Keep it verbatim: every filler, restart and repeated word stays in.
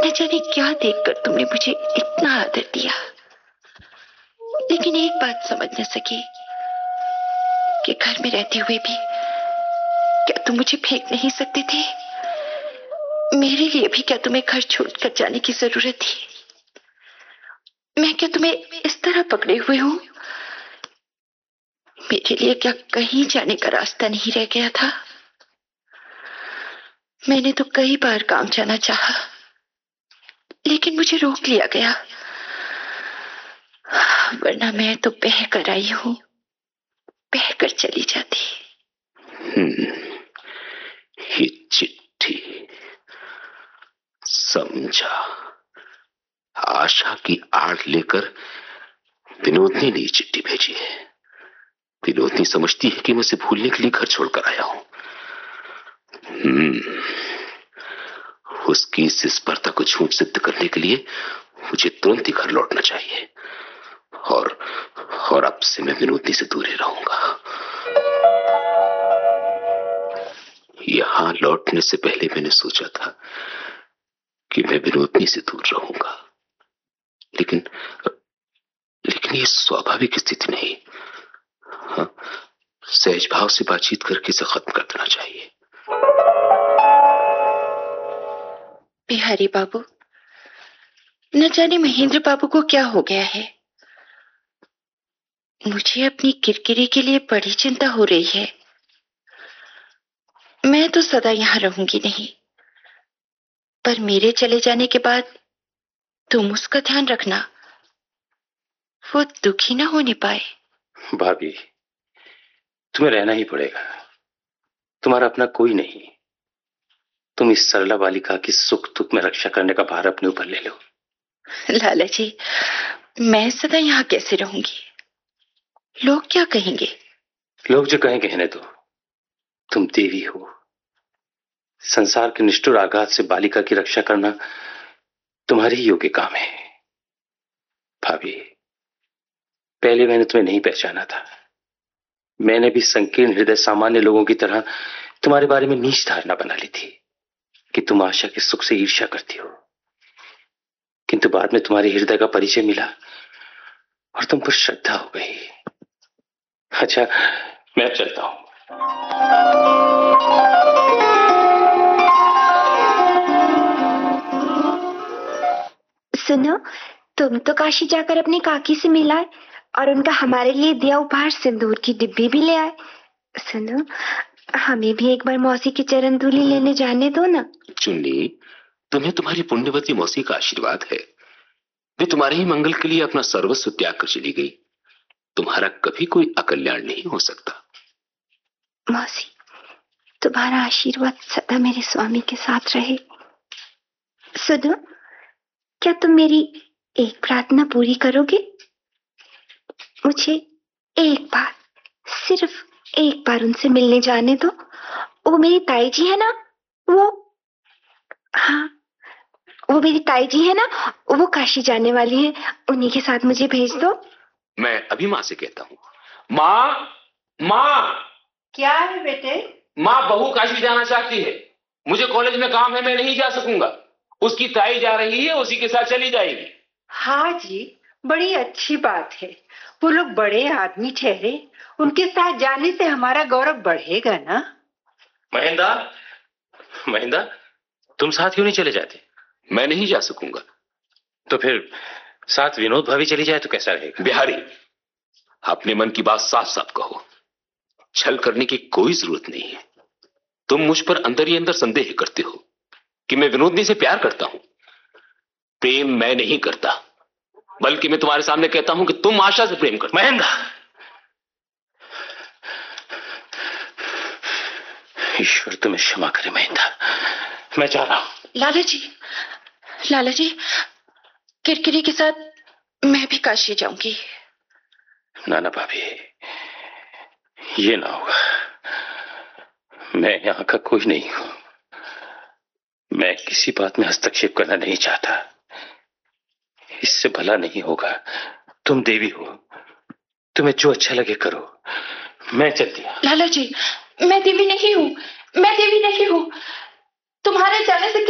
न जाने क्या देखकर तुमने मुझे इतना आदर दिया, लेकिन एक बात समझ न सकी कि घर में रहते हुए भी क्या तुम मुझे फेंक नहीं सकते थे? मेरे लिए भी क्या तुम्हें घर छोड़कर जाने की जरूरत थी? मैं क्या तुम्हें इस तरह पकड़े हुए हूं? मेरे लिए क्या कहीं जाने का रास्ता नहीं रह गया था? मैंने तो कई बार काम जाना चाहा, लेकिन मुझे रोक लिया गया, वरना मैं तो बह कर आई हूं, बह कर चली जाती। हम्म, ये चिट्ठी, समझा। आशा की आड़ लेकर विनोदनी ने चिट्ठी भेजी है। विनोदनी समझती है कि मैं उसे भूलने के लिए घर छोड़कर आया हूं। हम्म, उसकी इस स्पर्धा को झूठ सिद्ध करने के लिए मुझे तुरंत ही घर लौटना चाहिए, और और अब से मैं विनोदनी से दूर ही रहूंगा। यहां लौटने से पहले मैंने सोचा था कि मैं विनोदनी से दूर रहूंगा, लेकिन लेकिन ये स्वाभाविक स्थिति नहीं। हाँ, सहज भाव से बातचीत करके इसे खत्म कर देना चाहिए। बिहारी बाबू, न जाने महेंद्र बाबू को क्या हो गया है। मुझे अपनी किरकिरी के लिए बड़ी चिंता हो रही है। मैं तो सदा यहां रहूंगी नहीं, पर मेरे चले जाने के बाद तुम उसका ध्यान रखना, वो दुखी ना होने पाए। भाभी, तुम्हें रहना ही पड़ेगा। तुम्हारा अपना कोई नहीं। तुम इस सरला बालिका की सुख दुख में रक्षा करने का भार अपने ऊपर ले लो। लाला जी, मैं सदा यहां कैसे रहूंगी? लोग क्या कहेंगे? लोग जो कहेंगे कहने दो। तुम देवी हो। संसार के निष्ठुर आघात से बालिका की रक्षा करना तुम्हारे ही योग्य काम है। भाभी, पहले मैंने तुम्हें नहीं पहचाना था। मैंने भी संकीर्ण हृदय सामान्य लोगों की तरह तुम्हारे बारे में नीच धारणा बना ली थी कि तुम आशा के सुख से ईर्ष्या करती हो। किंतु बाद में तुम्हारे हृदय का परिचय मिला और तुम पर श्रद्धा हो गई। अच्छा, मैं चलता हूं। सुनो, तुम तो काशी जाकर अपनी काकी से मिलाए और उनका हमारे लिए दिया उपहार सिंदूर की डिब्बी भी ले आए। सुनो, हमें भी एक बार मौसी की चरण धूलि लेने जाने दो ना। चुन्नी, तुम्हें तुम्हारी पुण्यवती मौसी का आशीर्वाद है। वे तुम्हारे ही मंगल के लिए अपना सर्वस्व त्याग कर चली गई। तुम्हारा कभी कोई अकल्याण नहीं हो सकता। मौसी, तुम्हारा आशीर्वाद सदा मेरे स्वामी के साथ रहे। सुनो, क्या तुम मेरी एक प्रार्थना पूरी करोगे? मुझे एक बार, सिर्फ एक बार उनसे मिलने जाने दो। वो मेरी ताई जी है ना, वो हाँ वो मेरी ताई जी है ना, वो काशी जाने वाली है। उन्हीं के साथ मुझे भेज दो। मैं अभी माँ से कहता हूँ। माँ, माँ। क्या है बेटे? माँ, बहू काशी जाना चाहती है। मुझे कॉलेज में काम है, मैं नहीं जा सकूंगा। उसकी ताई जा रही है, उसी के साथ चली जाएगी। हाँ जी, बड़ी अच्छी बात है। वो लोग बड़े आदमी ठहरे, उनके साथ जाने से हमारा गौरव बढ़ेगा ना। महेंद्र, महेंद्र, तुम साथ क्यों नहीं चले जाते? मैं नहीं जा सकूंगा। तो फिर साथ विनोद भाभी चली जाए तो कैसा रहेगा? बिहारी, अपने मन की बात साफ साफ कहो। छल करने की कोई जरूरत नहीं है। तुम मुझ पर अंदर ही अंदर संदेह करते हो कि मैं विनोदनी से प्यार करता हूं। प्रेम मैं नहीं करता, बल्कि मैं तुम्हारे सामने कहता हूं कि तुम आशा से प्रेम करते। महेंद्र, ईश्वर तुम्हें क्षमा करे। महेंद्र, मैं जा रहा हूं। लाला जी, लाला जी, किरकिरी के साथ मैं भी काशी जाऊंगी। नाना भाभी, ये ना होगा। मैं यहां का कोई नहीं हूं। मैं किसी बात में हस्तक्षेप करना नहीं चाहता। इससे भला नहीं होगा। तुम देवी हो, तुम्हें जो अच्छा लगे करो। मैं चलती हूं। लाला जी, मैं देवी नहीं हूं, मैं देवी नहीं हूं। तुम्हारे जाने से